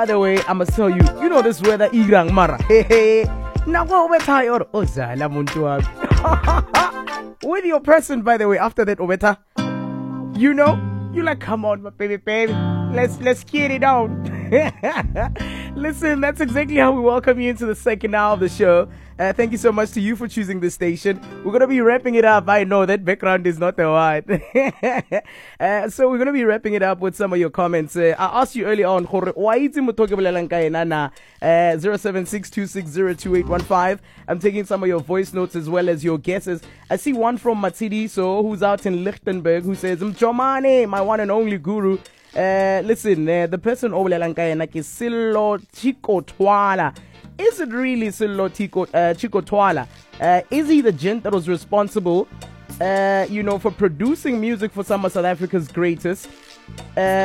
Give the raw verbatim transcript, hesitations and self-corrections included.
By the way, I must tell you, you know this weather irang mara. Hey hey. Now go obeta yor ozala muntu wami. With your person, by the way, after that obeta, you know, you like, come on, my baby, baby, let's let's get it on. Listen, that's exactly how we welcome you into the second hour of the show. Uh, thank you so much to you for choosing this station. We're going to be wrapping it up. I know that background is not the one. uh, so we're going to be wrapping it up with some of your comments. Uh, I asked you early on, uh, zero seven six two six zero two eight one five. I'm taking some of your voice notes as well as your guesses. I see one from Matsidi, so who's out in Lichtenberg, who says, Mchomane, my one and only guru. Uh, listen, uh, the person over Lankaya is Silo Chico Twala. Is it really Silo Chico, uh, Chico Twala? Uh, is he the gent that was responsible, uh, you know, for producing music for some of South Africa's greatest? Uh,